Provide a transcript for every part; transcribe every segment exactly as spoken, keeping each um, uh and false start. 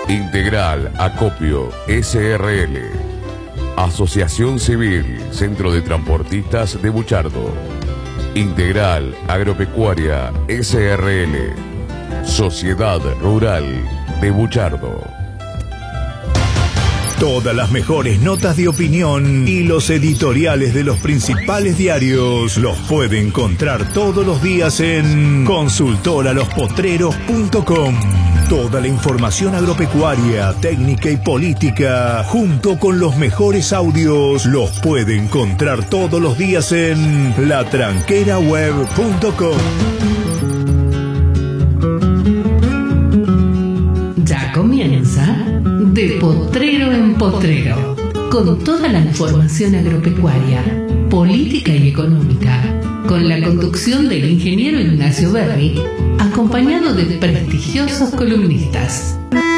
Integral Acopio S R L. Asociación Civil Centro de Transportistas de Buchardo. Integral Agropecuaria S R L. Sociedad Rural de Buchardo. Todas las mejores notas de opinión y los editoriales de los principales diarios los puede encontrar todos los días en consultor a los potreros punto com. Toda la información agropecuaria, técnica y política, junto con los mejores audios, los puede encontrar todos los días en la tranquera web punto com. Ya comienza De Potrero en Potrero, con toda la información agropecuaria, política y económica, con la conducción del ingeniero Ignacio Berri, acompañado de prestigiosos columnistas.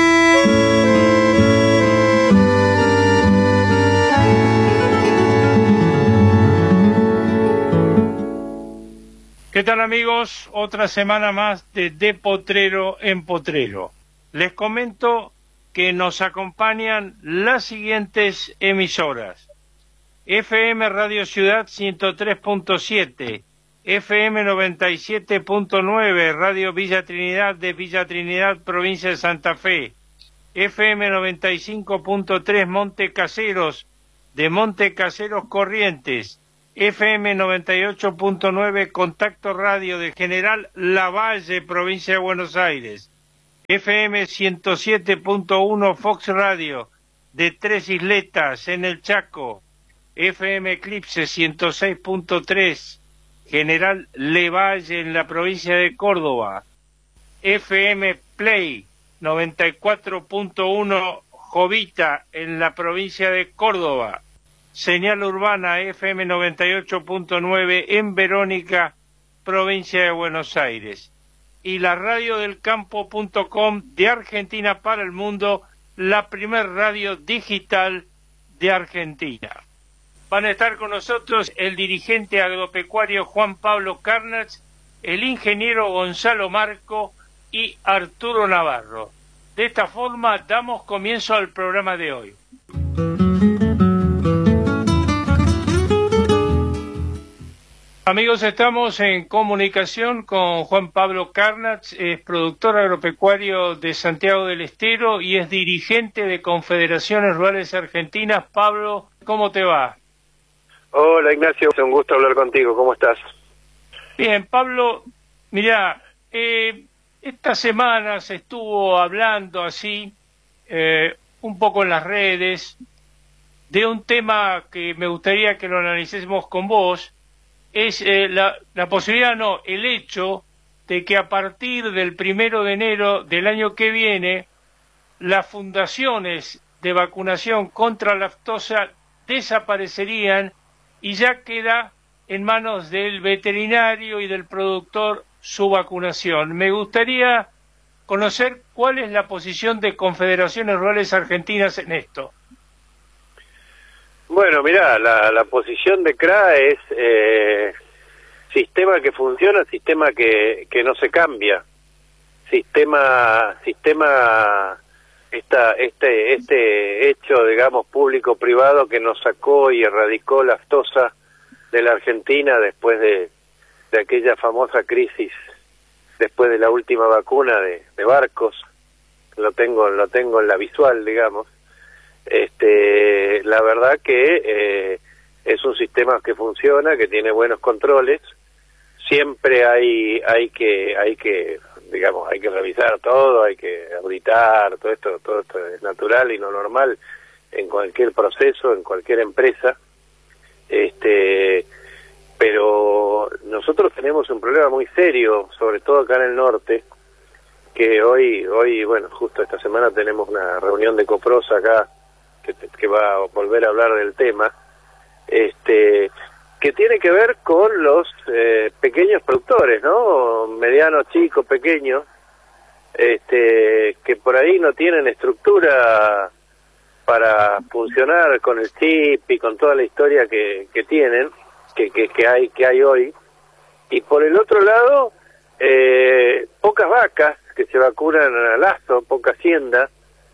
¿Qué tal, amigos? Otra semana más de De Potrero en Potrero. Les comento que nos acompañan las siguientes emisoras: F M Radio Ciudad ciento tres punto siete, F M noventa y siete punto nueve, Radio Villa Trinidad de Villa Trinidad, provincia de Santa Fe, F M noventa y cinco punto tres Monte Caseros de Monte Caseros Corrientes, F M noventa y ocho punto nueve Contacto Radio de General Lavalle, provincia de Buenos Aires, F M ciento siete punto uno Fox Radio de Tres Isletas en el Chaco, F M Eclipse ciento seis punto tres General Lavalle en la provincia de Córdoba, F M Play noventa y cuatro punto uno Jovita en la provincia de Córdoba, Señal Urbana F M noventa y ocho punto nueve en Verónica, provincia de Buenos Aires, y la radio del campo punto com de Argentina para el mundo, la primer radio digital de Argentina. Van a estar con nosotros el dirigente agropecuario Juan Pablo Carnats, el ingeniero Gonzalo Marco y Arturo Navarro. De esta forma damos comienzo al programa de hoy. Amigos, estamos en comunicación con Juan Pablo Carnats, es productor agropecuario de Santiago del Estero y es dirigente de Confederaciones Rurales Argentinas. Pablo, ¿cómo te va? Hola, Ignacio, es un gusto hablar contigo, ¿cómo estás? Bien, Pablo, mirá, eh, esta semana se estuvo hablando así, eh, un poco en las redes, de un tema que me gustaría que lo analicemos con vos. Es eh, la, la posibilidad, no, el hecho de que a partir del primero de enero del año que viene, las fundaciones de vacunación contra la aftosa desaparecerían y ya queda en manos del veterinario y del productor su vacunación. Me gustaría conocer cuál es la posición de Confederaciones Rurales Argentinas en esto. Bueno, mirá, la, la posición de C R A es eh, sistema que funciona, sistema que, que no se cambia, sistema, sistema esta, este, este hecho, digamos, público-privado que nos sacó y erradicó la aftosa de la Argentina después de, de aquella famosa crisis, después de la última vacuna de, de barcos. Lo tengo, lo tengo en la visual, digamos. Este, la verdad que eh, es un sistema que funciona, que tiene buenos controles. Siempre hay hay que hay que digamos hay que revisar todo, hay que auditar todo esto, todo esto es natural y no normal en cualquier proceso, en cualquier empresa. Este, pero nosotros tenemos un problema muy serio, sobre todo acá en el norte, que hoy hoy bueno, justo esta semana tenemos una reunión de Coprosa acá que, que va a volver a hablar del tema, este, que tiene que ver con los eh, pequeños productores, ¿no? Medianos, chicos, pequeños, este, que por ahí no tienen estructura para funcionar con el chip y con toda la historia que, que tienen, que, que, que hay que hay hoy. Y por el otro lado, eh, pocas vacas que se vacunan a lazo, poca hacienda,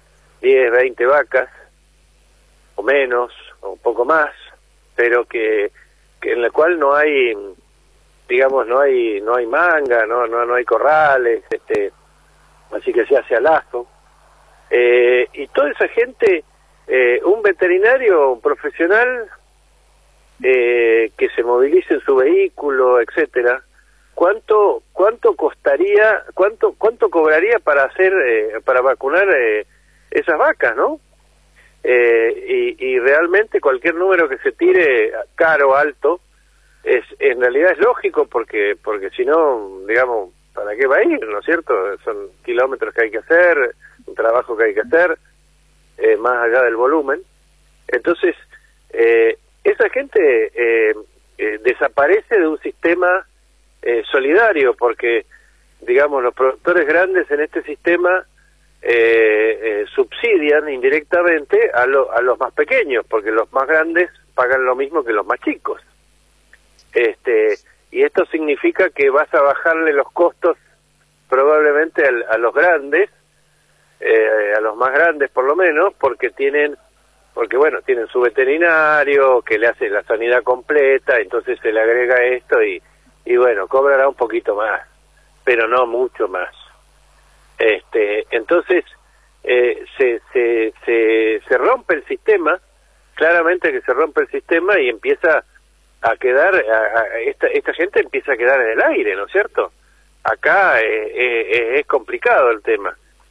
diez, veinte vacas, o menos, o un poco más, pero que, que en la cual no hay, digamos, no hay no hay manga, no no no hay corrales, este, así que se hace a lazo. Eh, y toda esa gente, eh, un veterinario, un profesional, eh, que se movilice en su vehículo, etcétera, ¿cuánto cuánto costaría, cuánto cuánto cobraría para hacer, eh, para vacunar eh, esas vacas, ¿no? Eh, y, y realmente cualquier número que se tire, caro, alto, es en realidad es lógico, porque porque si no, digamos, ¿para qué va a ir, no es cierto? Son kilómetros que hay que hacer, un trabajo que hay que hacer, eh, más allá del volumen. Entonces, eh, esa gente eh, eh, desaparece de un sistema eh, solidario, porque, digamos, los productores grandes en este sistema eh, eh, subsidian indirectamente a, lo, a los más pequeños, porque los más grandes pagan lo mismo que los más chicos. Este, y esto significa que vas a bajarle los costos probablemente a, a los grandes, eh, a los más grandes por lo menos, porque tienen, porque bueno, tienen su veterinario que le hace la sanidad completa, entonces se le agrega esto y, y bueno, cobrará un poquito más, pero no mucho más. Este, entonces eh, se, se, se, se rompe el sistema, claramente que se rompe el sistema y empieza a quedar, a, a, esta, esta gente empieza a quedar en el aire, ¿no es cierto? Acá eh, eh, es complicado el tema.